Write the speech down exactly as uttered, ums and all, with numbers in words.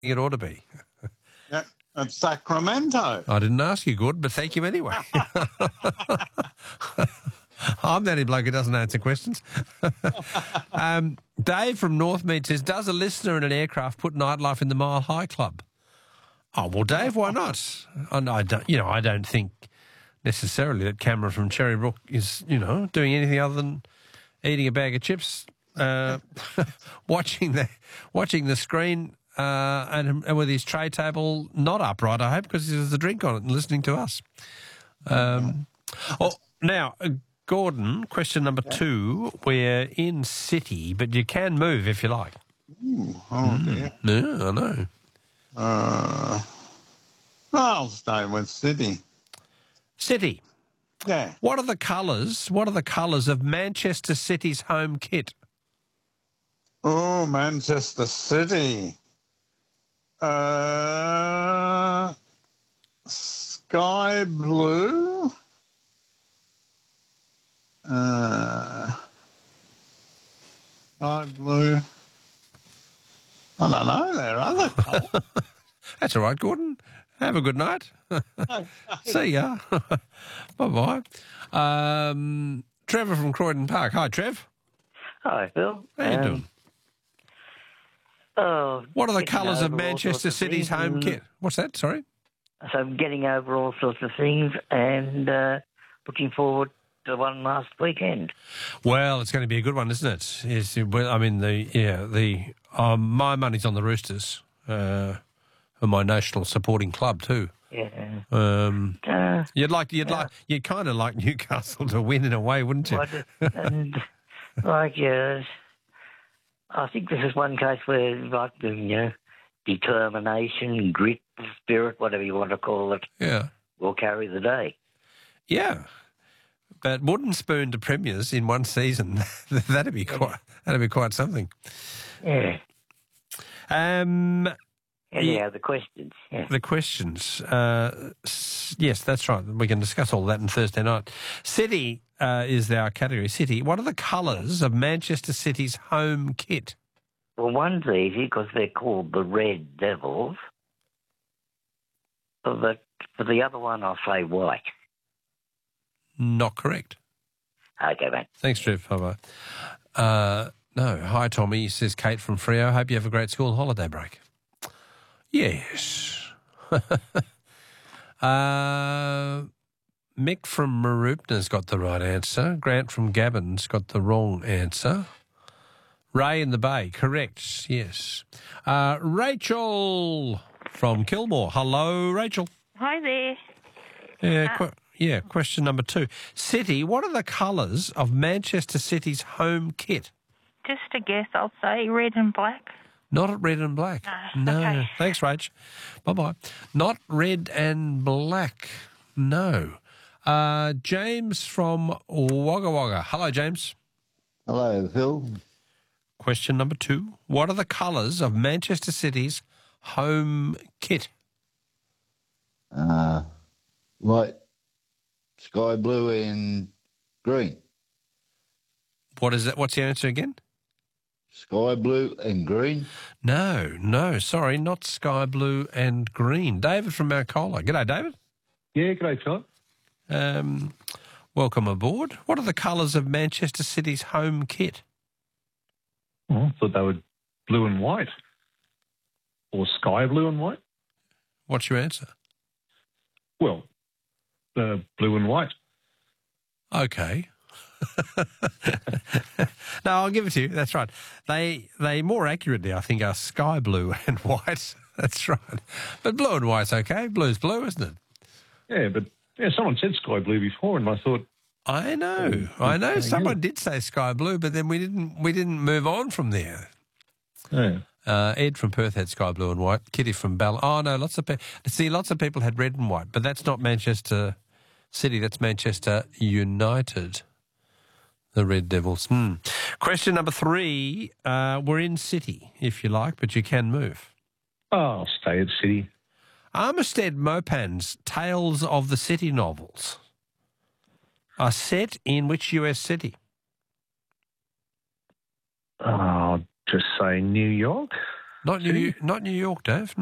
it ought to be. Yeah, it's Sacramento. I didn't ask you, good, but thank you anyway. I'm the only bloke who doesn't answer questions. um, Dave from Northmead says, does a listener in an aircraft put nightlife in the Mile High Club? Oh, well, Dave, why not? And I don't, you know, I don't think necessarily that Cameron from Cherrybrook is, you know, doing anything other than eating a bag of chips, uh, watching the watching the screen, uh, and, and with his tray table not upright, I hope, because there's a drink on it and listening to us. Um, oh, now, uh, Gordon, question number two. We're in city, but you can move if you like. Ooh, oh, dear. Yeah, I know. Uh, I'll stay with City. City. Yeah. What are the colours? What are the colours of Manchester City's home kit? Oh, Manchester City. Uh, sky blue. Uh, sky blue. I don't know. There are other colours. That's all right, Gordon. Have a good night. See ya. Bye-bye. Um, Trevor from Croydon Park. Hi, Trev. Hi, Phil. How you Um, doing? Oh, What are the getting colours of over all Manchester sorts of City's things home and- kit? What's that? Sorry? So I'm getting over all sorts of things and uh, looking forward to one last weekend. Well, it's going to be a good one, isn't it? Yes. Well, I mean, the yeah, the um, my money's on the Roosters, uh, and my national supporting club too. Yeah. Um, Uh, you'd like, you'd yeah. like, you'd kind of like Newcastle to win in a way, wouldn't you? what- and like, uh, I think this is one case where, like, the, you know, determination, grit, spirit, whatever you want to call it, Yeah, will carry the day. yeah. But wooden spoon to premiers in one season, that'd be quite, that'd be quite something. Yeah. Um, Anyhow, the questions. Yeah. the questions. Uh, s- yes, that's right. We can discuss all that on Thursday night. City uh, is our category. City. What are the colours of Manchester City's home kit? Well, one's easy because they're called the Red Devils. But for the other one, I'll say white. Not correct. Okay, mate. Thanks, Trev. Bye-bye. Uh, no. Hi, Tommy, says Kate from Freo. Hope you have a great school holiday break. Yes. uh, Mick from Maroopna's got the right answer. Grant from Gabon's got the wrong answer. Ray in the Bay, correct, yes. Uh, Rachel from Kilmore. Hello, Rachel. Hi there. Yeah, qu- yeah, question number two. City, what are the colours of Manchester City's home kit? Just a guess, I'll say red and black. Not red and black. No, No. okay. Thanks, Rach. Bye-bye. Not red and black. No. Uh, James from Wagga Wagga. Hello, James. Hello, Phil. Question number two. What are the colours of Manchester City's home kit? Uh, white, sky blue and green. What is that? What's the answer again? Sky blue and green. No, no, sorry, not sky blue and green. David from Mount Cola. G'day, David. Yeah, g'day, Philip. Um, welcome aboard. What are the colours of Manchester City's home kit? Oh, I thought they were blue and white. Or sky blue and white. What's your answer? Well, uh, blue and white. Okay. No, I'll give it to you. That's right. They they more accurately, I think, are sky blue and white. That's right. But blue and white's okay. Blue's blue, isn't it? Yeah, but yeah, someone said sky blue before, and I thought, I know. I know. Someone did say sky blue, but then we didn't. We didn't move on from there. yeah, Uh, Ed from Perth had sky blue and white. Kitty from Ball. Oh no, lots of people. See, lots of people had red and white, but that's not Manchester City. That's Manchester United. The Red Devils. Hmm. Question number three. Uh, we're in City, if you like, but you can move. oh, I'll stay at City. Armistead Maupin's Tales of the City novels are set in which U S city? Oh, I'll just say New York. Not New, not New York, Dave.